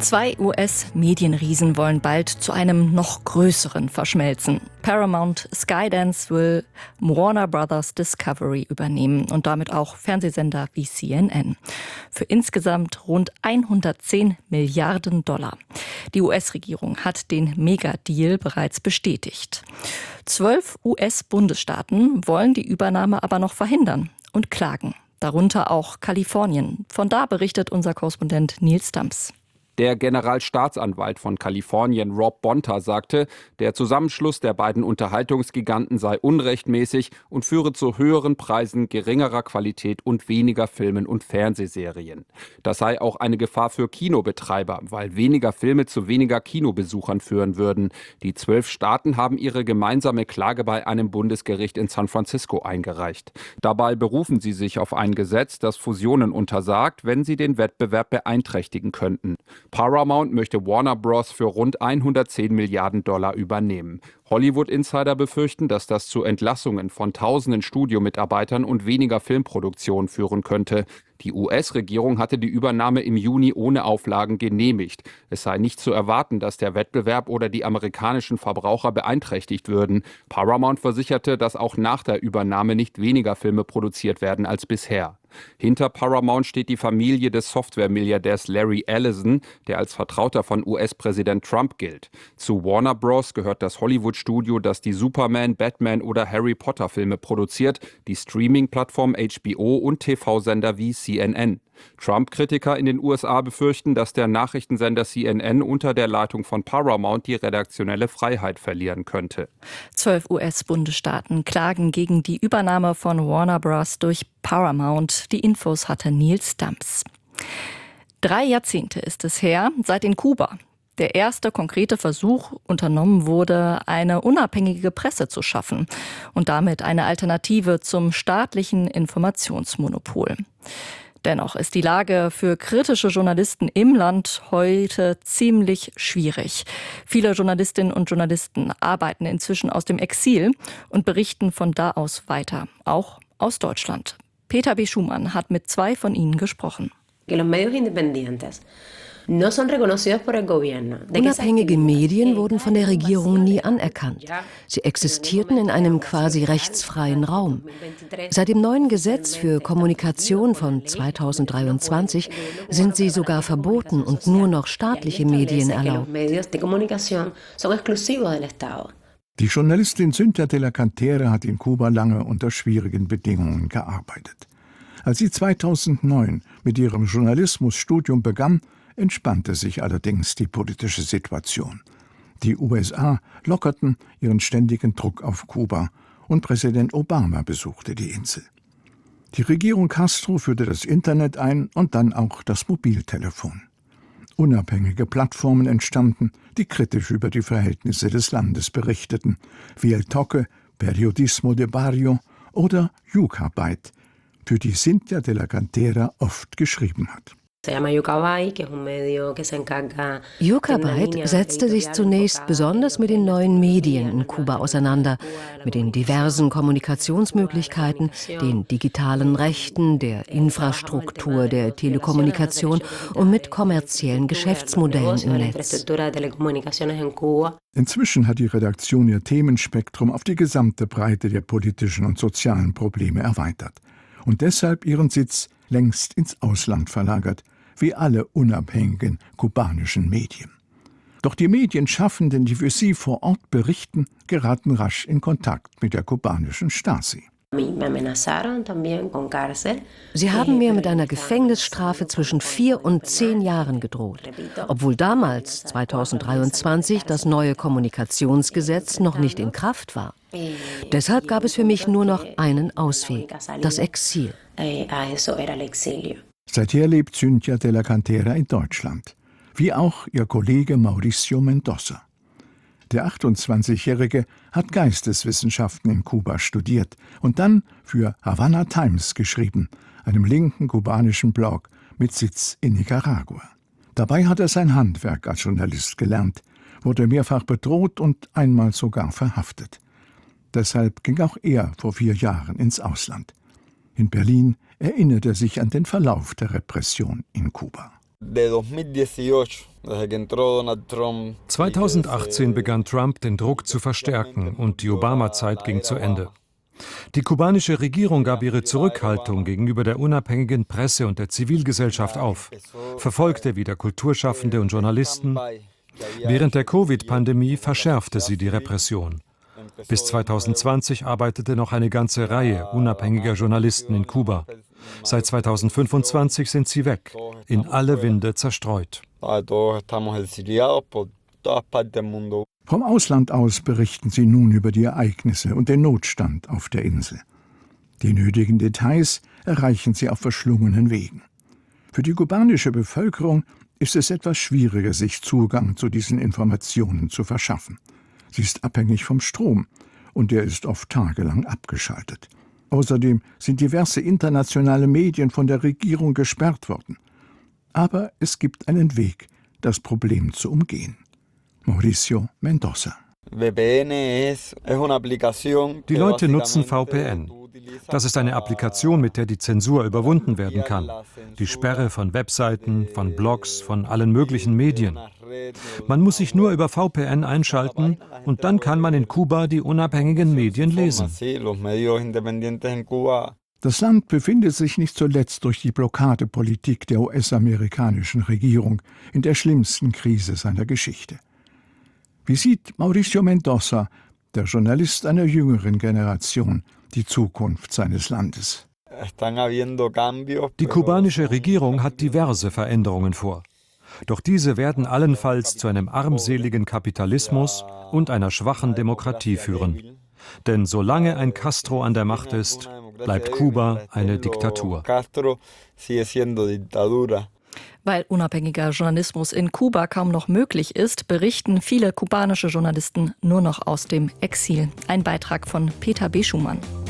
Zwei US-Medienriesen wollen bald zu einem noch größeren verschmelzen. Paramount Skydance will Warner Brothers Discovery übernehmen und damit auch Fernsehsender wie CNN. Für insgesamt rund 110 Milliarden Dollar. Die US-Regierung hat den Megadeal bereits bestätigt. 12 US-Bundesstaaten wollen die Übernahme aber noch verhindern und klagen. Darunter auch Kalifornien. Von da berichtet unser Korrespondent Nils Dams. Der Generalstaatsanwalt von Kalifornien, Rob Bonta, sagte, der Zusammenschluss der beiden Unterhaltungsgiganten sei unrechtmäßig und führe zu höheren Preisen, geringerer Qualität und weniger Filmen und Fernsehserien. Das sei auch eine Gefahr für Kinobetreiber, weil weniger Filme zu weniger Kinobesuchern führen würden. Die 12 Staaten haben ihre gemeinsame Klage bei einem Bundesgericht in San Francisco eingereicht. Dabei berufen sie sich auf ein Gesetz, das Fusionen untersagt, wenn sie den Wettbewerb beeinträchtigen könnten. Paramount möchte Warner Bros. Für rund 110 Milliarden Dollar übernehmen. Hollywood-Insider befürchten, dass das zu Entlassungen von tausenden Studiomitarbeitern und weniger Filmproduktion führen könnte. Die US-Regierung hatte die Übernahme im Juni ohne Auflagen genehmigt. Es sei nicht zu erwarten, dass der Wettbewerb oder die amerikanischen Verbraucher beeinträchtigt würden. Paramount versicherte, dass auch nach der Übernahme nicht weniger Filme produziert werden als bisher. Hinter Paramount steht die Familie des Software-Milliardärs Larry Ellison, der als Vertrauter von US-Präsident Trump gilt. Zu Warner Bros. Gehört das Hollywood-Studio, das die Superman, Batman oder Harry Potter-Filme produziert, die Streaming-Plattform HBO und TV-Sender wie CNN. Trump-Kritiker in den USA befürchten, dass der Nachrichtensender CNN unter der Leitung von Paramount die redaktionelle Freiheit verlieren könnte. 12 US-Bundesstaaten klagen gegen die Übernahme von Warner Bros. Durch Paramount. Die Infos hatte Nils Dams. 3 Jahrzehnte ist es her, seit in Kuba der erste konkrete Versuch unternommen wurde, eine unabhängige Presse zu schaffen und damit eine Alternative zum staatlichen Informationsmonopol. Dennoch ist die Lage für kritische Journalisten im Land heute ziemlich schwierig. Viele Journalistinnen und Journalisten arbeiten inzwischen aus dem Exil und berichten von da aus weiter, auch aus Deutschland. Peter B. Schumann hat mit 2 von ihnen gesprochen. Unabhängige Medien wurden von der Regierung nie anerkannt. Sie existierten in einem quasi rechtsfreien Raum. Seit dem neuen Gesetz für Kommunikation von 2023 sind sie sogar verboten und nur noch staatliche Medien erlaubt. Die Journalistin Cynthia de la Cantera hat in Kuba lange unter schwierigen Bedingungen gearbeitet. Als sie 2009 mit ihrem Journalismusstudium begann, entspannte sich allerdings die politische Situation. Die USA lockerten ihren ständigen Druck auf Kuba und Präsident Obama besuchte die Insel. Die Regierung Castro führte das Internet ein und dann auch das Mobiltelefon. Unabhängige Plattformen entstanden, die kritisch über die Verhältnisse des Landes berichteten, wie El Toque, Periodismo de Barrio oder Yucabite, für die Cynthia de la Cantera oft geschrieben hat. Yucabite setzte sich zunächst besonders mit den neuen Medien in Kuba auseinander, mit den diversen Kommunikationsmöglichkeiten, den digitalen Rechten, der Infrastruktur der Telekommunikation und mit kommerziellen Geschäftsmodellen im Netz. Inzwischen hat die Redaktion ihr Themenspektrum auf die gesamte Breite der politischen und sozialen Probleme erweitert und deshalb ihren Sitz längst ins Ausland verlagert, wie alle unabhängigen kubanischen Medien. Doch die Medienschaffenden, die für sie vor Ort berichten, geraten rasch in Kontakt mit der kubanischen Stasi. Sie haben mir mit einer Gefängnisstrafe zwischen 4 und 10 Jahren gedroht, obwohl damals, 2023, das neue Kommunikationsgesetz noch nicht in Kraft war. Deshalb gab es für mich nur noch einen Ausweg, das Exil. Seither lebt Cynthia de la Cantera in Deutschland, wie auch ihr Kollege Mauricio Mendoza. Der 28-Jährige hat Geisteswissenschaften in Kuba studiert und dann für Havana Times geschrieben, einem linken kubanischen Blog mit Sitz in Nicaragua. Dabei hat er sein Handwerk als Journalist gelernt, wurde mehrfach bedroht und einmal sogar verhaftet. Deshalb ging auch er vor 4 Jahren ins Ausland. In Berlin erinnert er sich an den Verlauf der Repression in Kuba. 2018 begann Trump, den Druck zu verstärken, und die Obama-Zeit ging zu Ende. Die kubanische Regierung gab ihre Zurückhaltung gegenüber der unabhängigen Presse und der Zivilgesellschaft auf, verfolgte wieder Kulturschaffende und Journalisten. Während der Covid-Pandemie verschärfte sie die Repression. Bis 2020 arbeitete noch eine ganze Reihe unabhängiger Journalisten in Kuba. Seit 2025 sind sie weg, in alle Winde zerstreut. Vom Ausland aus berichten sie nun über die Ereignisse und den Notstand auf der Insel. Die nötigen Details erreichen sie auf verschlungenen Wegen. Für die kubanische Bevölkerung ist es etwas schwieriger, sich Zugang zu diesen Informationen zu verschaffen. Sie ist abhängig vom Strom, und der ist oft tagelang abgeschaltet. Außerdem sind diverse internationale Medien von der Regierung gesperrt worden. Aber es gibt einen Weg, das Problem zu umgehen. Mauricio Mendoza. Die Leute nutzen VPN. Das ist eine Applikation, mit der die Zensur überwunden werden kann. Die Sperre von Webseiten, von Blogs, von allen möglichen Medien. Man muss sich nur über VPN einschalten und dann kann man in Kuba die unabhängigen Medien lesen. Das Land befindet sich nicht zuletzt durch die Blockadepolitik der US-amerikanischen Regierung in der schlimmsten Krise seiner Geschichte. Wie sieht Mauricio Mendoza, der Journalist einer jüngeren Generation, die Zukunft seines Landes? Die kubanische Regierung hat diverse Veränderungen vor. Doch diese werden allenfalls zu einem armseligen Kapitalismus und einer schwachen Demokratie führen. Denn solange ein Castro an der Macht ist, bleibt Kuba eine Diktatur. Weil unabhängiger Journalismus in Kuba kaum noch möglich ist, berichten viele kubanische Journalisten nur noch aus dem Exil. Ein Beitrag von Peter B. Schumann.